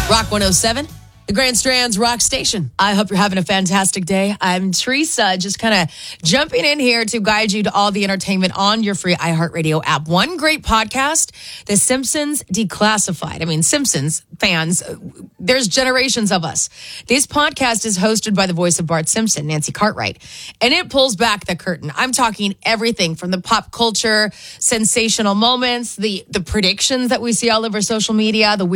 Rock 107, the Grand Strand's Rock Station. I hope you're having a fantastic day. I'm Teresa, just kind of jumping in here to guide you to all the entertainment on your free iHeartRadio app. One great podcast, The Simpsons Declassified. I mean, Simpsons fans, there's generations of us. This podcast is hosted by the voice of Bart Simpson, Nancy Cartwright, and it pulls back the curtain. I'm talking everything from the pop culture, sensational moments, the predictions that we see all over social media, the